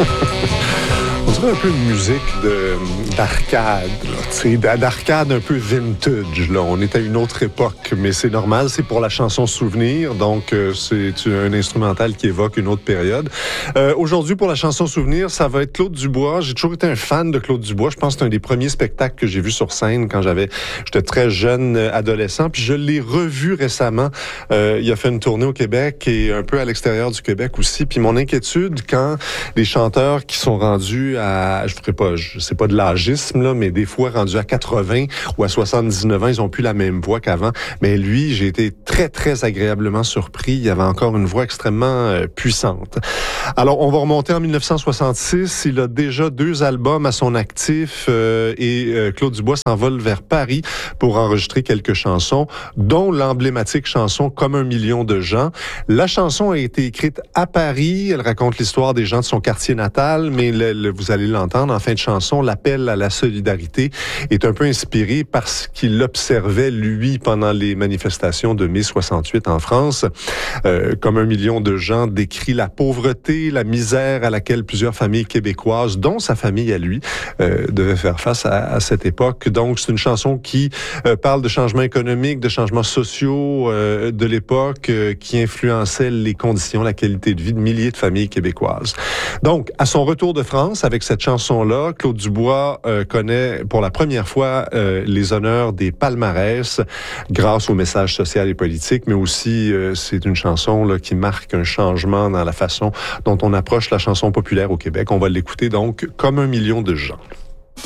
On dirait un peu une musique d'arcade, d'arcade un peu vintage. Là. On est à une autre époque, mais c'est normal, c'est pour la chanson Souvenir, donc c'est un instrumental qui évoque une autre période. Aujourd'hui, pour la chanson Souvenir, ça va être Claude Dubois. J'ai toujours été un fan de Claude Dubois. Je pense que c'est un des premiers spectacles que j'ai vu sur scène quand j'étais très jeune adolescent, puis je l'ai revu récemment. Il a fait une tournée au Québec et un peu à l'extérieur du Québec aussi. Puis mon inquiétude, quand les chanteurs qui sont rendus à, je sais pas de l'agisme, là, mais des fois rendus à 80 ou à 79 ans, ils ont plus la même voix qu'avant. Mais lui, j'ai été très, très agréablement surpris. Il avait encore une voix extrêmement puissante. Alors, on va remonter en 1966. Il a déjà 2 albums à son actif et Claude Dubois s'envole vers Paris pour enregistrer quelques chansons, dont l'emblématique chanson « Comme un million de gens ». La chanson a été écrite à Paris. Elle raconte l'histoire des gens de son quartier natal, mais vous allez l'entendre en fin de chanson, l'appel à la solidarité est un peu inspiré par ce qu'il observait, lui, pendant les manifestations de mai 68 en France. Comme un million de gens décrit la pauvreté, la misère à laquelle plusieurs familles québécoises, dont sa famille à lui, devaient faire face à cette époque. Donc, c'est une chanson qui parle de changements économiques, de changements sociaux de l'époque qui influençaient les conditions, la qualité de vie de milliers de familles québécoises. Donc, à son retour de France, avec cette chanson-là, Claude Dubois connaît pour la première fois les honneurs des palmarès grâce au message social et politique, mais aussi c'est une chanson là, qui marque un changement dans la façon dont on approche la chanson populaire au Québec. On va l'écouter donc comme un million de gens.